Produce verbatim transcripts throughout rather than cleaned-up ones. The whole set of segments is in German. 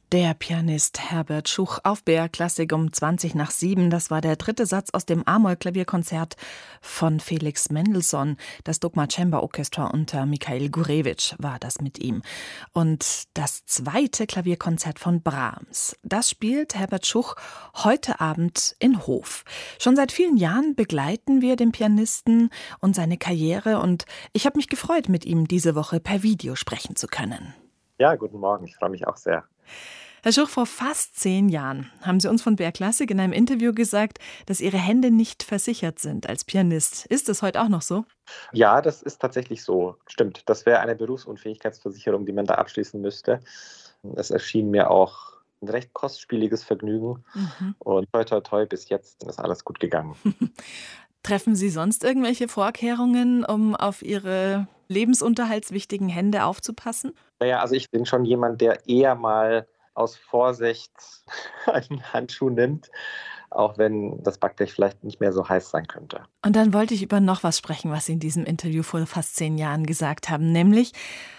Der Pianist Herbert Schuch auf B R Klassik um zwanzig nach sieben. Das war der dritte Satz aus dem A-Moll-Klavierkonzert von Felix Mendelssohn. Das Dogma Chamber Orchestra unter Mikhail Gurewitsch war das mit ihm. Und das zweite Klavierkonzert von Brahms, das spielt Herbert Schuch heute Abend in Hof. Schon seit vielen Jahren begleiten wir den Pianisten und seine Karriere. Und ich habe mich gefreut, mit ihm diese Woche per Video sprechen zu können. Ja, guten Morgen. Ich freue mich auch sehr. Herr Schuch, vor fast zehn Jahren haben Sie uns von B R Klassik in einem Interview gesagt, dass Ihre Hände nicht versichert sind als Pianist. Ist das heute auch noch so? Ja, das ist tatsächlich so. Stimmt. Das wäre eine Berufsunfähigkeitsversicherung, die man da abschließen müsste. Es erschien mir auch ein recht kostspieliges Vergnügen. Mhm. Und toi, toi, toi, bis jetzt ist alles gut gegangen. Treffen Sie sonst irgendwelche Vorkehrungen, um auf Ihre lebensunterhaltswichtigen Hände aufzupassen? Naja, also ich bin schon jemand, der eher mal aus Vorsicht einen Handschuh nimmt, auch wenn das Backblech vielleicht nicht mehr so heiß sein könnte. Und dann wollte ich über noch was sprechen, was Sie in diesem Interview vor fast zehn Jahren gesagt haben, nämlich,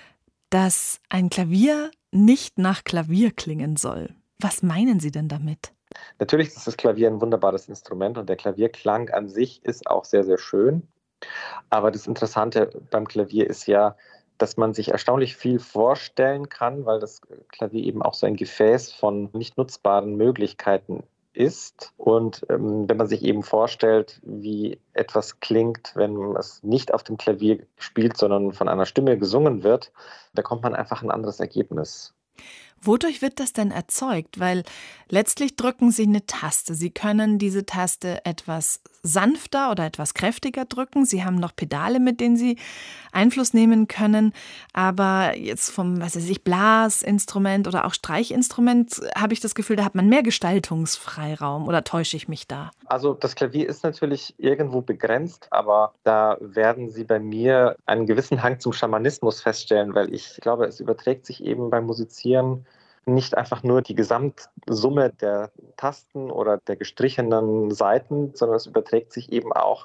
dass ein Klavier nicht nach Klavier klingen soll. Was meinen Sie denn damit? Natürlich ist das Klavier ein wunderbares Instrument und der Klavierklang an sich ist auch sehr, sehr schön. Aber das Interessante beim Klavier ist ja, dass man sich erstaunlich viel vorstellen kann, weil das Klavier eben auch so ein Gefäß von nicht nutzbaren Möglichkeiten ist. Und ähm, wenn man sich eben vorstellt, wie etwas klingt, wenn es nicht auf dem Klavier spielt, sondern von einer Stimme gesungen wird, da kommt man einfach ein anderes Ergebnis. Wodurch wird das denn erzeugt? Weil letztlich drücken Sie eine Taste. Sie können diese Taste etwas sanfter oder etwas kräftiger drücken. Sie haben noch Pedale, mit denen Sie Einfluss nehmen können. Aber jetzt vom, was weiß ich, Blasinstrument oder auch Streichinstrument habe ich das Gefühl, da hat man mehr Gestaltungsfreiraum. Oder täusche ich mich da? Also das Klavier ist natürlich irgendwo begrenzt, aber da werden Sie bei mir einen gewissen Hang zum Schamanismus feststellen, weil ich glaube, es überträgt sich eben beim Musizieren nicht einfach nur die Gesamtsumme der Tasten oder der gestrichenen Saiten, sondern es überträgt sich eben auch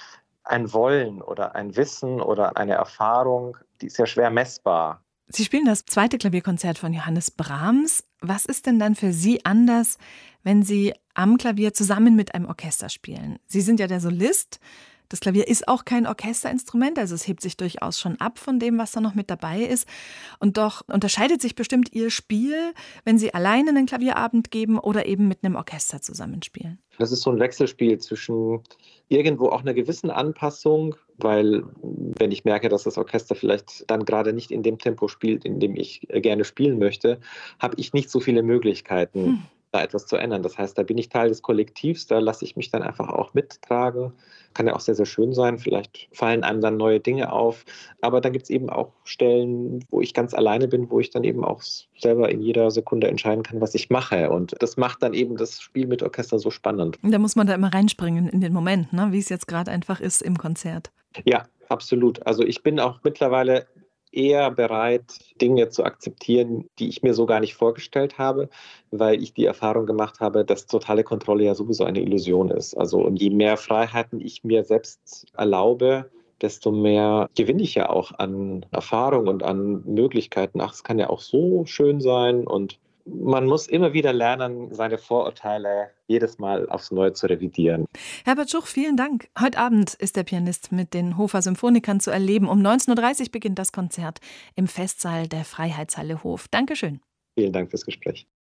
ein Wollen oder ein Wissen oder eine Erfahrung, die ist ja schwer messbar. Sie spielen das zweite Klavierkonzert von Johannes Brahms. Was ist denn dann für Sie anders, wenn Sie am Klavier zusammen mit einem Orchester spielen? Sie sind ja der Solist. Das Klavier ist auch kein Orchesterinstrument, also es hebt sich durchaus schon ab von dem, was da noch mit dabei ist. Und doch unterscheidet sich bestimmt Ihr Spiel, wenn Sie alleine einen Klavierabend geben oder eben mit einem Orchester zusammenspielen. Das ist so ein Wechselspiel zwischen irgendwo auch einer gewissen Anpassung, weil wenn ich merke, dass das Orchester vielleicht dann gerade nicht in dem Tempo spielt, in dem ich gerne spielen möchte, habe ich nicht so viele Möglichkeiten, hm. da etwas zu ändern. Das heißt, da bin ich Teil des Kollektivs, da lasse ich mich dann einfach auch mittragen. Kann ja auch sehr, sehr schön sein. Vielleicht fallen einem dann neue Dinge auf. Aber dann gibt es eben auch Stellen, wo ich ganz alleine bin, wo ich dann eben auch selber in jeder Sekunde entscheiden kann, was ich mache. Und das macht dann eben das Spiel mit Orchester so spannend. Da muss man da immer reinspringen in den Moment, ne? Wie es jetzt gerade einfach ist im Konzert. Ja, absolut. Also ich bin auch mittlerweile eher bereit, Dinge zu akzeptieren, die ich mir so gar nicht vorgestellt habe, weil ich die Erfahrung gemacht habe, dass totale Kontrolle ja sowieso eine Illusion ist. Also je mehr Freiheiten ich mir selbst erlaube, desto mehr gewinne ich ja auch an Erfahrung und an Möglichkeiten. Ach, es kann ja auch so schön sein und man muss immer wieder lernen, seine Vorurteile jedes Mal aufs Neue zu revidieren. Herbert Schuch, vielen Dank. Heute Abend ist der Pianist mit den Hofer Symphonikern zu erleben. Um neunzehn Uhr dreißig beginnt das Konzert im Festsaal der Freiheitshalle Hof. Dankeschön. Vielen Dank fürs Gespräch.